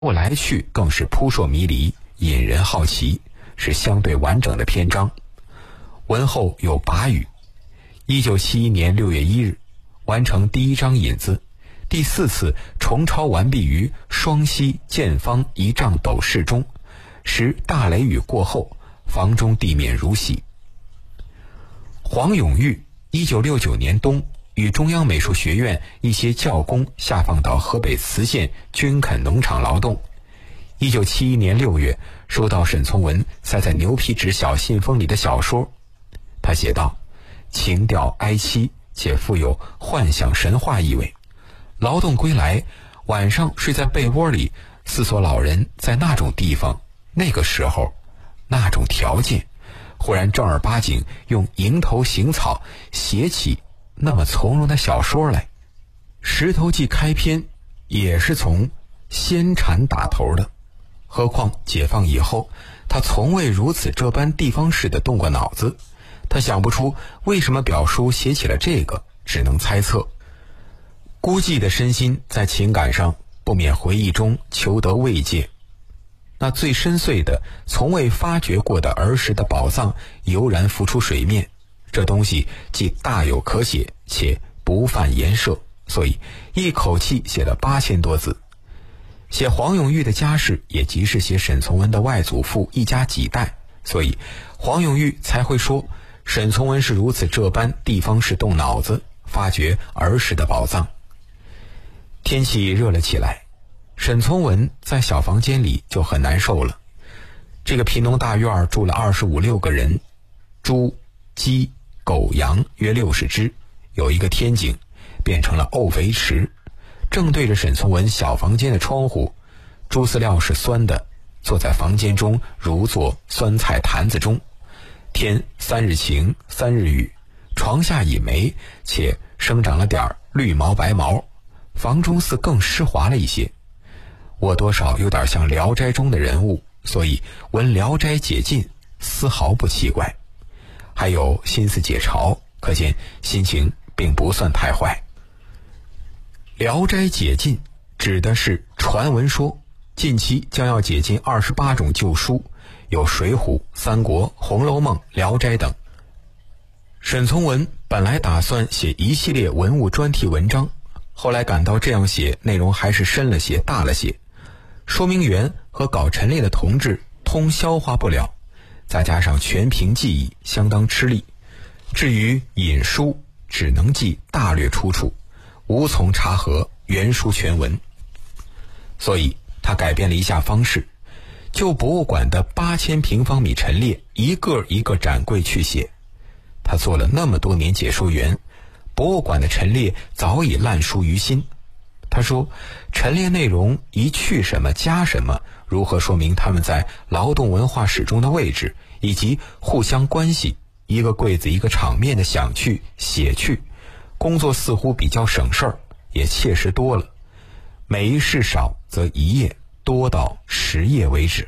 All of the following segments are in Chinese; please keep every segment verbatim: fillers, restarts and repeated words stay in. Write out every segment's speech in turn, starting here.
过来去更是扑朔迷离，引人好奇，是相对完整的篇章。文后有跋语。一九七一年六月一日，完成第一章引子，第四次重抄完毕于双溪建方一丈斗室中，时大雷雨过后，房中地面如洗。黄永玉一九六九年冬与中央美术学院一些教工下放到河北磁县军垦农场劳动。一九七一年六月，收到沈从文塞在牛皮纸小信封里的小说，他写道：情调哀凄，且富有幻想神话意味。劳动归来，晚上睡在被窝里，思索老人在那种地方、那个时候、那种条件，忽然正儿八经用蝇头行草写起那么从容的小说来。《石头记》开篇也是从先禅打头的，何况解放以后，他从未如此这般地方式的动过脑子。他想不出为什么表叔写起了这个，只能猜测。孤寂的身心在情感上不免回忆中求得慰藉，那最深邃的从未发掘过的儿时的宝藏油然浮出水面。这东西既大有可写，且不犯言涉，所以一口气写了八千多字。写黄永玉的家世，也即是写沈从文的外祖父一家几代，所以黄永玉才会说沈从文是如此这般地方式动脑子，发掘儿时的宝藏。天气热了起来，沈从文在小房间里就很难受了。这个贫农大院住了二十五六个人，猪、鸡、狗、羊约六十只，有一个天井，变成了沤肥池，正对着沈从文小房间的窗户。猪饲料是酸的，坐在房间中如坐酸菜坛子中。天三日晴三日雨，床下已霉，且生长了点绿毛白毛，房中似更湿滑了一些。我多少有点像聊斋中的人物，所以闻聊斋解禁丝毫不奇怪。还有心思解嘲，可见心情并不算太坏。聊斋解禁指的是传闻说近期将要解禁二十八种旧书，有水浒、三国、红楼梦、聊斋等。沈从文本来打算写一系列文物专题文章，后来感到这样写内容还是深了些大了些，说明员和搞陈列的同志通消化不了，再加上全凭记忆相当吃力，至于引书只能记大略出处，无从查核原书全文。所以他改变了一下方式，就博物馆的八千平方米陈列一个一个展柜去写。他做了那么多年解说员，博物馆的陈列早已烂熟于心。他说陈列内容一去什么加什么，如何说明他们在劳动文化史中的位置以及互相关系，一个柜子一个场面的想去写去，工作似乎比较省事儿，也切实多了。每一事少则一页，多到十页为止。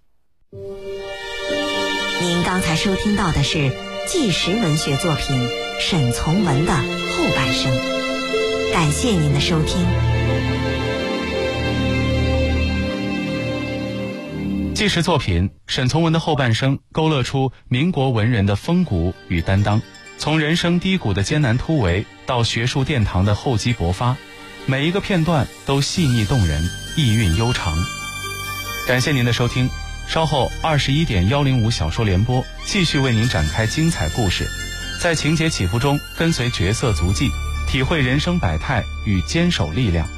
您刚才收听到的是纪实文学作品沈从文的后半生，感谢您的收听。 纪实作品沈从文的后半生勾勒出民国文人的风骨与担当，从人生低谷的艰难突围到学术殿堂的厚积薄发，每一个片段都细腻动人，意蕴悠长。感谢您的收听，稍后二十一点幺零五小说联播继续为您展开精彩故事，在情节起伏中跟随角色足迹，体会人生百态与坚守力量。